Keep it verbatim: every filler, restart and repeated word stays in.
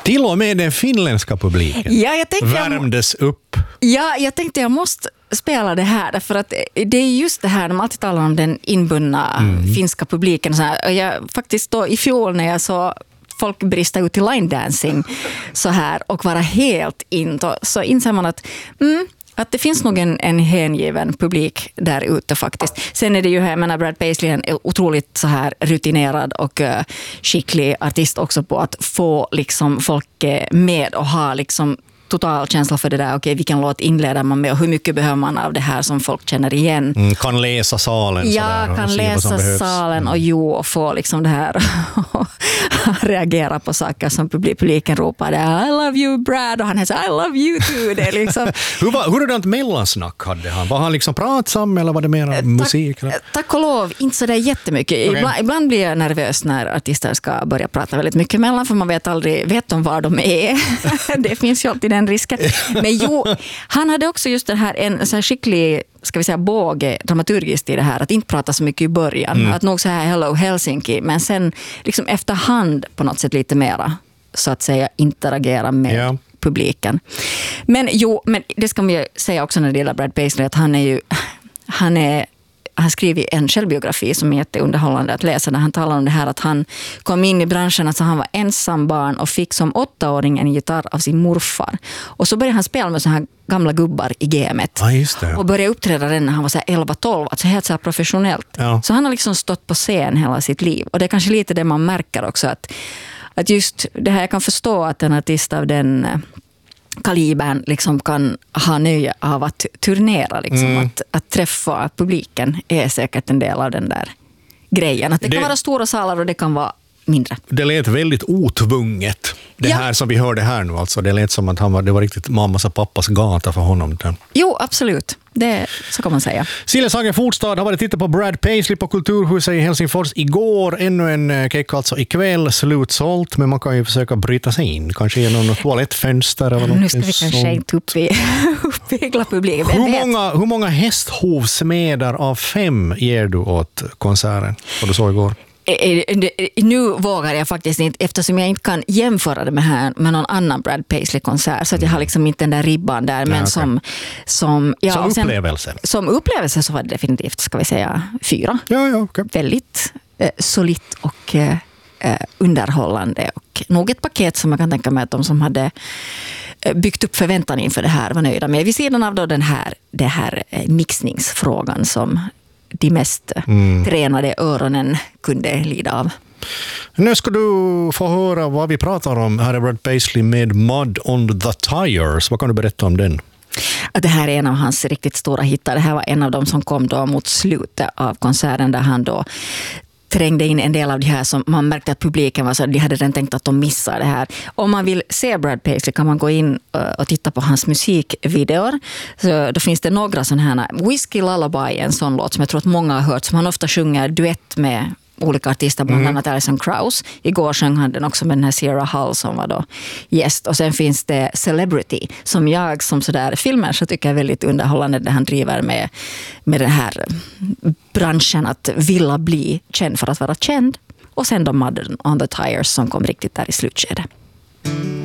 Till och med den finländska publiken Ja, jag tänkte värmdes jag, upp. Ja, jag tänkte jag måste spela det här, därför att det är just det här, de alltid talar om den inbundna mm. finska publiken. Så här, jag faktiskt då i fjol när jag så folk brista ut i line dancing så här och vara helt in, så inser man att mm, att det finns nog en, en hängiven publik där ute faktiskt. Sen är det ju här, jag menar, Brad Paisley är en otroligt så här rutinerad och uh, skicklig artist också på att få liksom folk med och ha liksom total känsla för det där, okej, vilken låt inleder man med och hur mycket behöver man av det här som folk känner igen. Mm, kan läsa salen. Ja, sådär, kan läsa salen mm. och jo, och få liksom det här reagera på saker som publiken ropar. I love you Brad, och han säger I love you too. Det är liksom... hur var, hur är det mellansnack hade han? Var han liksom pratsam eller var det mer musik? Tack, tack och lov, inte så där jättemycket. Okay. Ibland, ibland blir jag nervös när artister ska börja prata väldigt mycket mellan, för man vet aldrig, vet de var de är. Det finns ju alltid den risken. Men jo, han hade också just den här, en så här skicklig, ska vi säga, båge dramaturgiskt i det här, att inte prata så mycket i början. Mm. Att nog så här hello Helsinki, men sen liksom efterhand på något sätt lite mera, så att säga, interagera med yeah. publiken. Men jo, men det ska man ju säga också när det gäller Brad Paisley, att han är ju, han är han skriver en självbiografi som är jätteunderhållande att läsa, där han talar om det här att han kom in i branschen, alltså han var ensam barn och fick som åttaåring en gitarr av sin morfar. Och så började han spela med så här gamla gubbar i gamet. Ja, just det. Och började uppträda den när han var så här elva tolv, alltså helt så här professionellt. Ja. Så han har liksom stått på scen hela sitt liv. Och det är kanske lite det man märker också, att, att just det här, jag kan förstå att en artist av den kalibern liksom kan ha nöje av att turnera, liksom, mm. att, att träffa publiken är säkert en del av den där grejen. Att det, det kan vara stora salar och det kan vara mindre. Det lät väldigt otvunget, det ja. här som vi hörde här nu. Alltså. Det lät som att han var, det var riktigt mammas och pappas gata för honom. Jo, absolut. Det, så kan man säga. Silja Sagen-Fotstad har varit tittat på Brad Paisley på Kulturhuset i Helsingfors igår. Ännu en keck alltså ikväll, slutsålt, men man kan ju försöka bryta sig in. Kanske genom något toalettfönster eller något. Nu ska vi kanske inte upp i, upp i publiken. Hur många, hur många hästhovsmedar av fem ger du åt konserten? Vad du såg igår? Nu vågar jag faktiskt inte, eftersom jag inte kan jämföra det med, här, med någon annan Brad Paisley-konsert, så att jag har liksom inte den där ribban där, men ja, okay. som som, ja, som sen, upplevelse som upplevelse så var det definitivt, ska vi säga, fyra. Ja, ja, okay. Väldigt eh, solitt och eh, underhållande och nog ett paket som jag kan tänka mig att de som hade byggt upp förväntan inför det här var nöjda med. Vid sidan av då den här, det här mixningsfrågan som de mest mm. tränade öronen kunde lida av. Nu ska du få höra vad vi pratar om. Här är Brad Paisley med Mud on the Tires. Vad kan du berätta om den? Det här är en av hans riktigt stora hittar. Det här var en av dem som kom då mot slutet av konserten, där han då trängde in en del av det här som man märkte att publiken var så, de hade redan tänkt att de missar det här. Om man vill se Brad Paisley kan man gå in och titta på hans musikvideor. Så då finns det några sådana här. Whiskey Lullaby, en sån låt som jag tror att många har hört, som han ofta sjunger duett med olika artister, bland mm. annat Alison Krauss. Igår sjöng han den också med den här Sierra Hull som var då gäst. Och sen finns det Celebrity, som jag som sådär filmer så tycker jag är väldigt underhållande, där han driver med, med den här branschen att vilja bli känd för att vara känd. Och sen då Mud on the Tires som kom riktigt där i slutskedet.